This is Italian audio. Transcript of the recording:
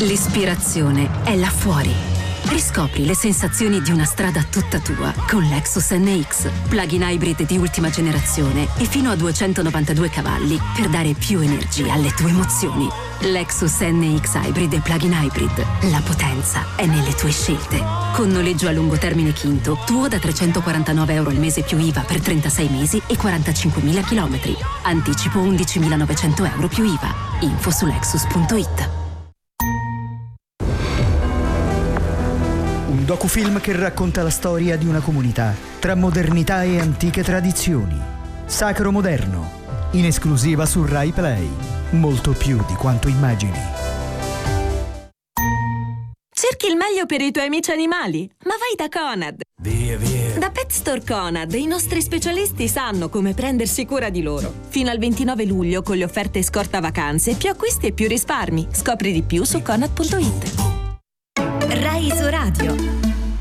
L'ispirazione è là fuori. Riscopri le sensazioni di una strada tutta tua con Lexus NX. Plug-in hybrid di ultima generazione e fino a 292 cavalli per dare più energia alle tue emozioni. Lexus NX Hybrid e Plug-in hybrid. La potenza è nelle tue scelte. Con noleggio a lungo termine Quinto, tuo da €349 al mese più IVA per 36 mesi e 45.000 chilometri. Anticipo €11.900 più IVA. Info su Lexus.it. Un docufilm che racconta la storia di una comunità tra modernità e antiche tradizioni. Sacro Moderno, in esclusiva su Rai Play. Molto più di quanto immagini. Cerchi il meglio per i tuoi amici animali? Ma vai da Conad! Via, via! Da Pet Store Conad, i nostri specialisti sanno come prendersi cura di loro. Fino al 29 luglio, con le offerte scorta vacanze, più acquisti e più risparmi. Scopri di più su Conad.it. Rai Isoradio.